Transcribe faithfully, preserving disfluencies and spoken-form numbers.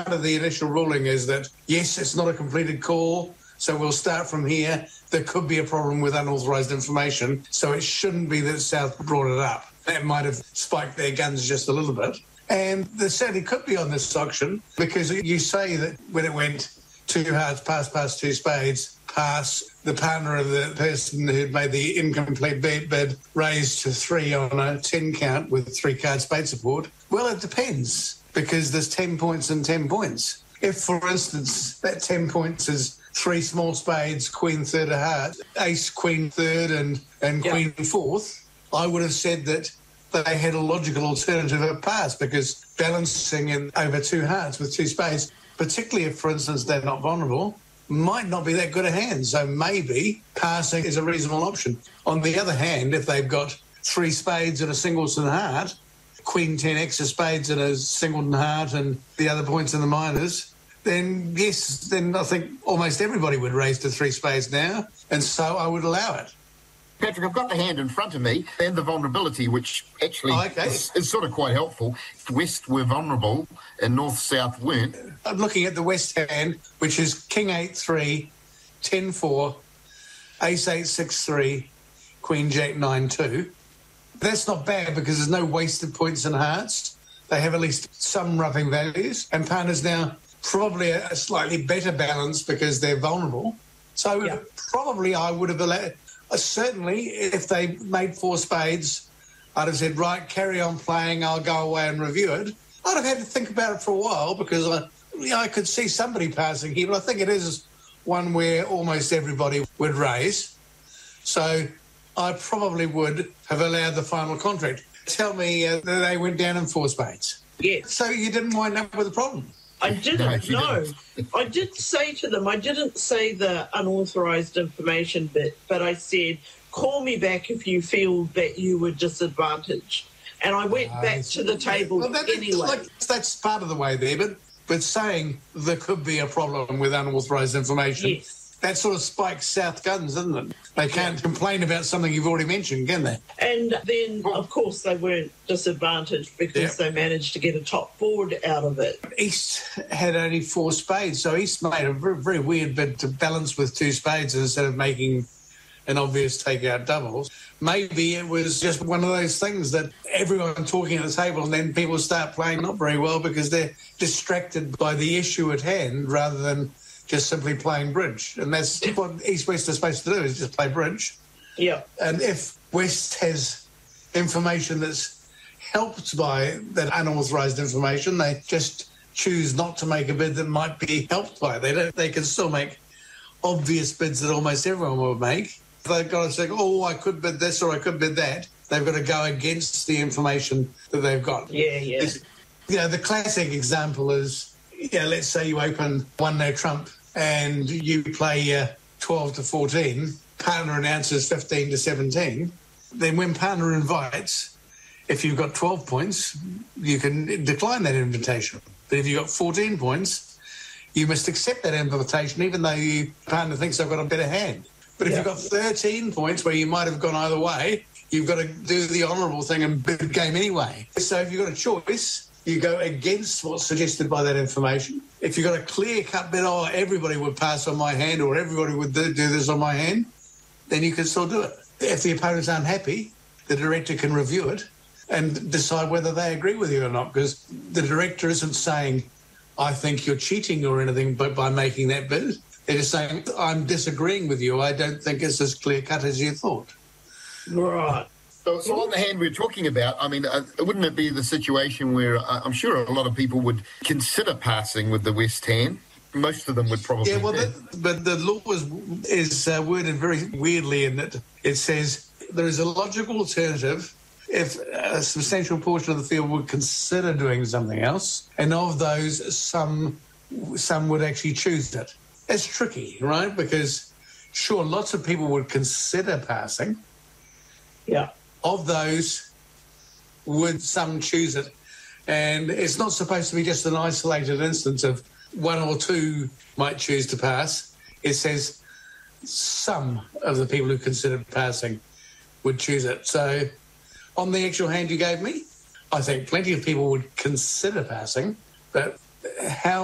part of the initial ruling is that, yes, it's not a completed call, so we'll start from here. There could be a problem with unauthorised information, so it shouldn't be that South brought it up. That might have spiked their guns just a little bit. And there certainly could be on this auction, because you say that when it went two hearts, pass, pass, two spades, pass, the partner of the person who'd made the incomplete bid, bid raised to three on a ten count with three card spade support. Well, it depends, because there's ten points and ten points. If, for instance, that ten points is three small spades, queen third of hearts, ace, queen third and, and yeah. queen fourth, I would have said that they had a logical alternative at pass, because balancing in over two hearts with two spades, particularly if, for instance, they're not vulnerable, might not be that good a hand. So maybe passing is a reasonable option. On the other hand, if they've got three spades and a singleton heart, queen ten extra spades and a singleton heart and the other points in the minors, then yes, then I think almost everybody would raise to three spades now, and so I would allow it. Patrick, I've got the hand in front of me and the vulnerability, which actually oh, okay. is, is sort of quite helpful. West were vulnerable and north-south weren't. I'm looking at the West hand, which is king eight three, ten four, ace eight six three, queen jack nine two. That's not bad, because there's no wasted points and hearts. They have at least some roughing values, and partners now probably a, a slightly better balance because they're vulnerable. So yeah. probably I would have allowed... Uh, certainly, if they made four spades, I'd have said, right, carry on playing, I'll go away and review it. I'd have had to think about it for a while, because I, you know, I could see somebody passing here, but I think it is one where almost everybody would raise. So I probably would have allowed the final contract. Tell me uh, that they went down in four spades. Yes. So you didn't wind up with a problem. I didn't, no. no. Didn't. I did say to them, I didn't say the unauthorised information bit, but I said, call me back if you feel that you were disadvantaged. And I went uh, back to the table well, that, anyway. Like, that's part of the way there, but, but saying there could be a problem with unauthorised information, yes. that sort of spikes South guns, doesn't it? They can't yeah. complain about something you've already mentioned, can they? And then, of course, they weren't disadvantaged because yep. they managed to get a top board out of it. East had only four spades, so East made a very, very weird bid to balance with two spades instead of making an obvious take-out doubles. Maybe it was just one of those things that everyone talking at the table, and then people start playing not very well because they're distracted by the issue at hand rather than just simply playing bridge. And that's what East-West are supposed to do, is just play bridge. Yeah. And if West has information that's helped by that unauthorised information, they just choose not to make a bid that might be helped by it. They don't, they can still make obvious bids that almost everyone would make. They've got to say, oh, I could bid this or I could bid that. They've got to go against the information that they've got. Yeah, yeah. It's, you know, the classic example is, yeah, let's say you open one no trump and you play uh, twelve to fourteen, partner announces fifteen to seventeen. Then when partner invites, if you've got twelve points, you can decline that invitation. But if you've got fourteen points, you must accept that invitation, even though your partner thinks they've got a better hand. But if yeah. you've got thirteen points where you might have gone either way, you've got to do the honourable thing and bid game anyway. So if you've got a choice, you go against what's suggested by that information. If you've got a clear-cut bid, oh, everybody would pass on my hand or everybody would do, do this on my hand, then you can still do it. If the opponent's unhappy, the director can review it and decide whether they agree with you or not, because the director isn't saying, I think you're cheating or anything but by making that bid. They're just saying, I'm disagreeing with you. I don't think it's as clear-cut as you thought. Right. So, so on the hand we're talking about, I mean, uh, wouldn't it be the situation where uh, I'm sure a lot of people would consider passing with the West hand? Most of them would probably. Yeah, well, the, but the law is, is uh, worded very weirdly in that it says there is a logical alternative if a substantial portion of the field would consider doing something else, and of those, some some would actually choose it. It's tricky, right? Because, sure, lots of people would consider passing. Yeah. Of those, would some choose it? And it's not supposed to be just an isolated instance of one or two might choose to pass. It says some of the people who considered passing would choose it. So on the actual hand you gave me, I think plenty of people would consider passing, but how